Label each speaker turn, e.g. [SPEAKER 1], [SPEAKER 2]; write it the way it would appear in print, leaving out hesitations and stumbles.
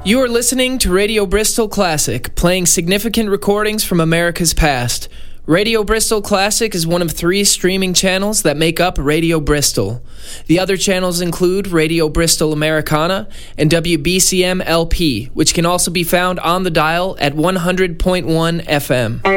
[SPEAKER 1] You are listening to Radio Bristol Classic, playing significant recordings from America's past. Radio Bristol Classic is one of 3 streaming channels that make up Radio Bristol. The other channels include Radio Bristol Americana and WBCM LP, which can also be found on the dial at 100.1 FM.